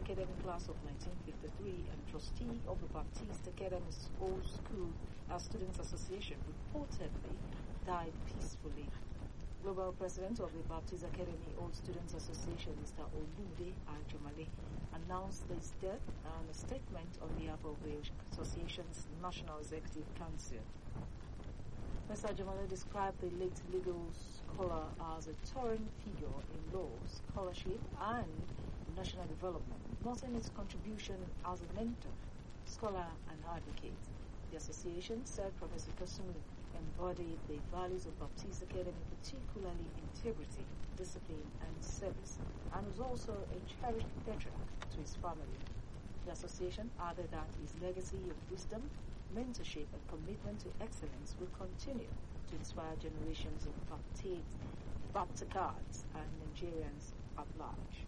academic class of 1953 and trustee of the Baptist Academy Old School Students Association, reportedly died peacefully. Global President of the Baptist Academy Old Students Association, Mr. Olude Ajomale, announced his death in a statement on behalf of the Association's National Executive Council. Mr. Ajomale described the late legal scholar as a towering figure in law, scholarship, and national development, noting his contribution as a mentor, scholar, and advocate. The association said Professor Kosumu embodied the values of Baptist Academy, particularly integrity, discipline, and service, and was also a cherished patriarch to his family. The association added that his legacy of wisdom, mentorship, and commitment to excellence will continue to inspire generations of Baptists and Nigerians at large.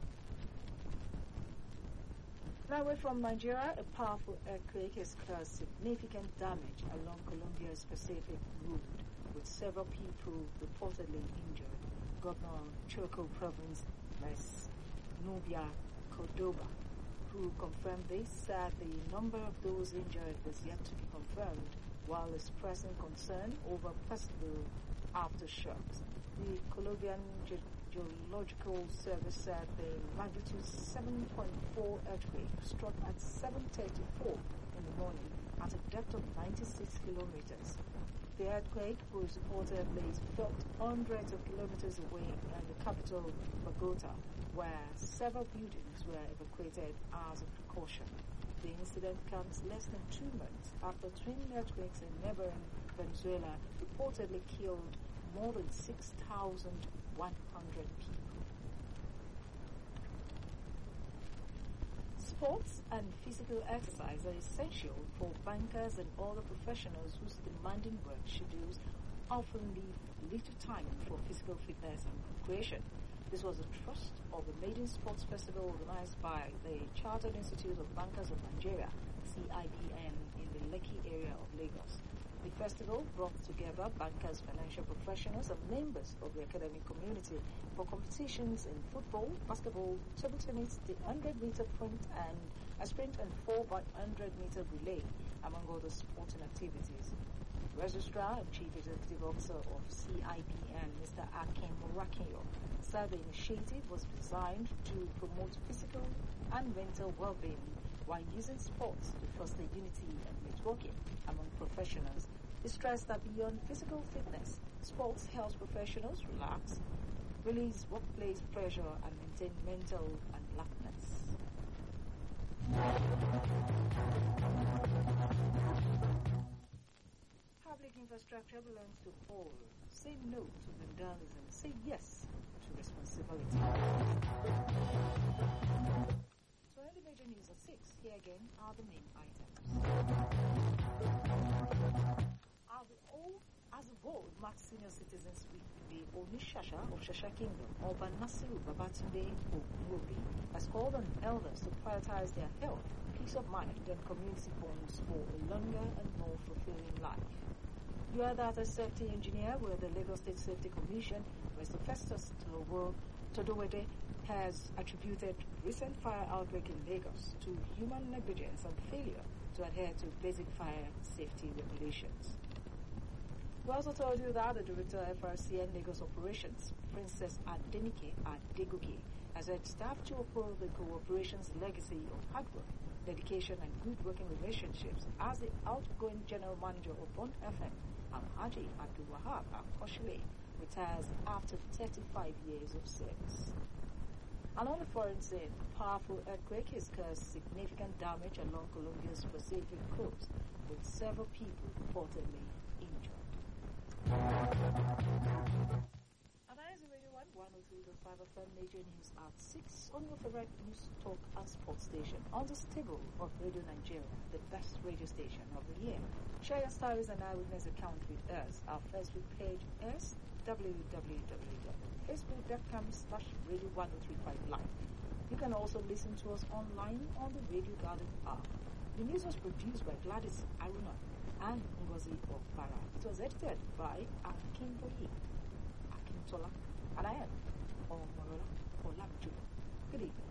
Now away from Nigeria, a powerful earthquake has caused significant damage along Colombia's Pacific route, with several people reportedly injured. Governor Choco Province, Ms. Nubia Cordoba, who confirmed this, said the number of those injured was yet to be confirmed, while expressing concern over possible aftershocks. The Colombian Geological Service said the magnitude 7.4 earthquake struck at 7:34 in the morning at a depth of 96 kilometers. The earthquake was reportedly felt hundreds of kilometers away in the capital, Bogota, where several buildings were evacuated as a precaution. The incident comes less than 2 months after twin earthquakes in neighboring Venezuela reportedly killed more than 6,100 people. Sports and physical exercise are essential for bankers and other professionals whose demanding work schedules often leave little time for physical fitness and recreation. This was the thrust of the Maiden Sports Festival organized by the Chartered Institute of Bankers of Nigeria, CIBN, in the Lekki area of Lagos. The festival brought together bankers, financial professionals, and members of the academic community for competitions in football, basketball, table tennis, the 100-meter sprint, and a sprint and 4x100-meter relay, among other sporting activities. Registrar and Chief Executive Officer of CIBN, Mr. Akin Murakinyo, said the initiative was designed to promote physical and mental well-being while using sports to foster unity and networking among professionals. He stressed that beyond physical fitness, sports helps professionals relax, release workplace pressure, and maintain mental alertness. Public infrastructure belongs to all. Say no to vandalism. Say yes to responsibility. So early major news at 6. Here again are the main items. As the world marks Senior Citizens Week, the Onishasha of Shasha Kingdom, Oba Nasiru Babatunde Ogunwobi, has called on elders to prioritize their health, peace of mind, and community bonds for a longer and more fulfilling life. You are that as safety engineer with the Lagos State Safety Commission, Mr. Festus Todowede, has attributed recent fire outbreak in Lagos to human negligence and failure to adhere to basic fire safety regulations. We also told you that the Director of FRCN Lagos Operations, Princess Adenike Adegoke, has urged staff to uphold the cooperation's legacy of hard work, dedication, and good working relationships as the outgoing General Manager of Bond FM, Alhaji Abdul Wahab Akoshile, retires after 35 years of service. And on the foreign scene, a powerful earthquake has caused significant damage along Colombia's Pacific coast, with several people reportedly injured. And that is Radio 103.5 FM Major News at 6 on your favorite news, talk and sports station on the stable of Radio Nigeria, the best radio station of the year. Share your stories and eyewitness account with us. Our Facebook page is www.facebook.com/radio1035live. You can also listen to us online on the Radio Garden app. The news was produced by Gladys Aruna and Ngozi Okpara. It was edited by Akintoyi Akintola, and I am Omolola Olabjo. Good evening.